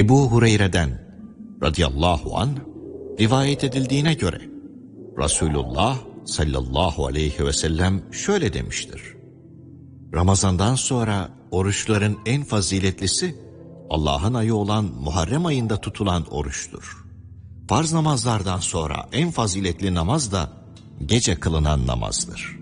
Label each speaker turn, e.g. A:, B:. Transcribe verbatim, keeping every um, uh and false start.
A: Ebu Hureyre'den radıyallahu anh rivayet edildiğine göre Resulullah sallallahu aleyhi ve sellem şöyle demiştir: Ramazandan sonra oruçların en faziletlisi Allah'ın ayı olan Muharrem ayında tutulan oruçtur. Farz namazlardan sonra en faziletli namaz da gece kılınan namazdır.